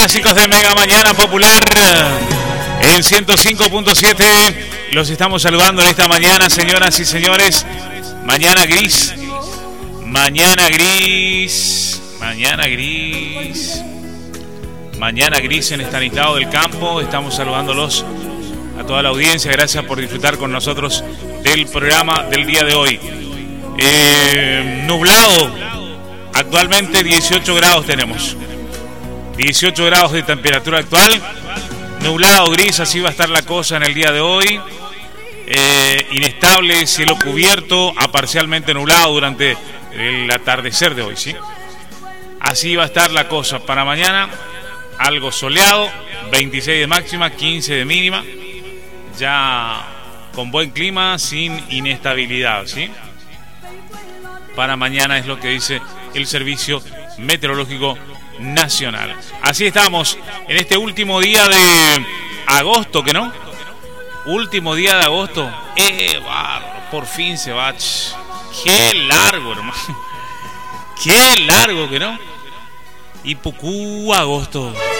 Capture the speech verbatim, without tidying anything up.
clásicos de Mega Mañana Popular en ciento cinco punto siete. Los estamos saludando en esta mañana, señoras y señores. Mañana gris. Mañana gris. Mañana gris. Mañana gris en Estanislao del Campo. Estamos saludándolos a toda la audiencia. Gracias por disfrutar con nosotros del programa del día de hoy. Eh, nublado. Actualmente dieciocho grados tenemos. dieciocho grados de temperatura actual. Nublado, gris, así va a estar la cosa en el día de hoy. Eh, inestable, cielo cubierto, a parcialmente nublado durante el atardecer de hoy, ¿sí? Así va a estar la cosa para mañana. Algo soleado, veintiséis de máxima, quince de mínima. Ya con buen clima, sin inestabilidad, ¿sí? Para mañana es lo que dice el Servicio Meteorológico Nacional. Así estamos en este último día de agosto, ¿que no? Último día de agosto. Eh, bárbaro, por fin se va. Qué largo, hermano. Qué largo, ¿que no? Y Pucú, agosto.